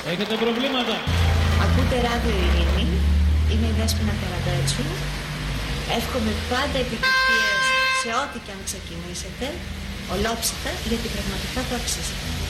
Έχετε προβλήματα? Ακούτε ράδιο Ειρήνη. Είμαι η Δέσποινα Καραμπέτσου. Εύχομαι πάντα επιτυχίες σε ό,τι και αν ξεκινήσετε. Ολόψυχα, γιατί πραγματικά το αξίζετε.